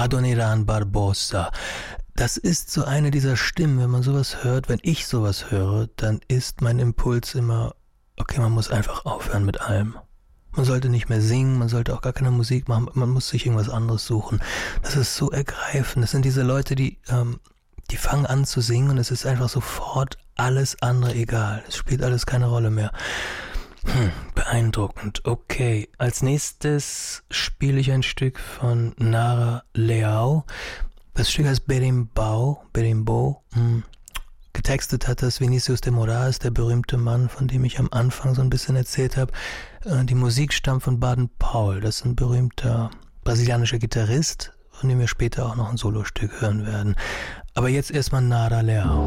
Adoniran Barbosa. Das ist so eine dieser Stimmen, wenn man sowas hört, wenn ich sowas höre, dann ist mein Impuls immer, okay, man muss einfach aufhören mit allem. Man sollte nicht mehr singen, man sollte auch gar keine Musik machen, man muss sich irgendwas anderes suchen. Das ist so ergreifend. Das sind diese Leute, die fangen an zu singen und es ist einfach sofort alles andere egal. Es spielt alles keine Rolle mehr. Beeindruckend. Okay, als nächstes spiele ich ein Stück von Nara Leao. Das Stück heißt Berimbau. Getextet hat das Vinicius de Moraes, der berühmte Mann, von dem ich am Anfang so ein bisschen erzählt habe. Die Musik stammt von Baden-Powell. Das ist ein berühmter brasilianischer Gitarrist, von dem wir später auch noch ein Solostück hören werden. Aber jetzt erstmal Nara Leao.